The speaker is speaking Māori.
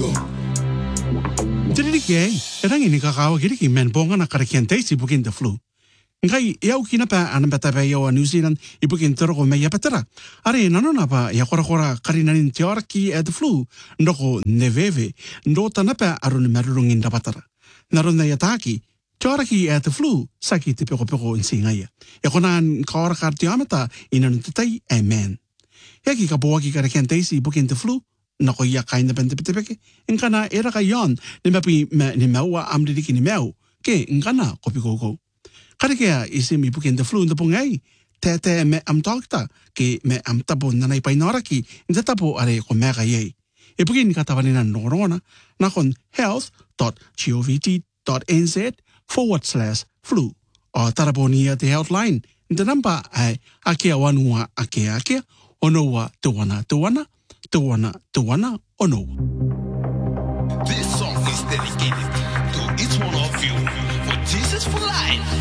Tiriki, erangi ni kakawa kiriki men bonga na karakian teisi bukin the flu. Ngai iau kina pa anambata pa iau a New Zealand I bukin teroko me yapatera. Are nanona pa ia kora karinanin te oraki the flu ndoko neveve ndo tanapa arun marurungin rapatara. Narona ia taki te oraki the flu saki te peko in singaia. Ia kona kaora kar te amata inan tatai amen. Ia ki ka boaki karakian teisi bukin the flu nako ia kaina pentepeke ingkana era ka yon ni mapi ni maua amdiriki ni mau ke ingkana kopikoko karekea isi mi bukin the flu ndapungai te me am talkta ke me am tapo nanai painoraki inda tapo are ko mega ye e bukin ka tavanina norona nakon health.govt.nz/flu o taraponia te healthline inda namba ai akia wanua akia onoa tuana ono. This song is dedicated